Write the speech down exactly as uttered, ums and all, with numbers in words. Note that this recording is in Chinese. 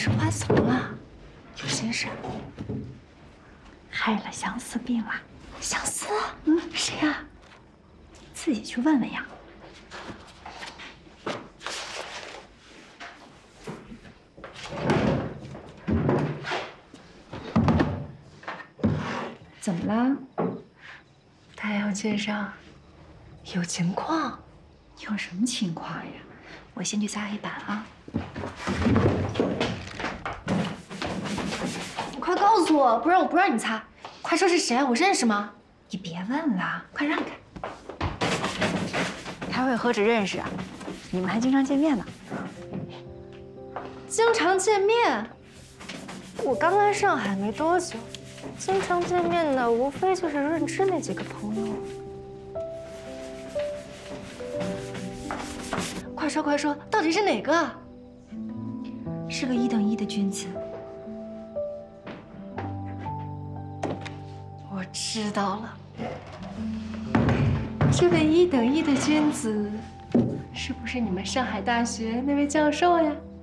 是患怂了，有心事，害了相思病了。相思？嗯，谁呀？自己去问问呀。怎么了？ 太阳街上有情况。 有什么情况呀？我先去擦黑板啊。 你快告诉我，不然我不让你擦。快说是谁？我认识吗？ 你别问了，快让开。 开会何止认识啊，你们还经常见面呢。 经常见面？我刚来上海没多久，经常见面的无非就是润之那几个朋友。快说快说，到底是哪个？ 是个一等一的君子。 我知道了，这位一等一的君子，是不是你们上海大学那位教授呀？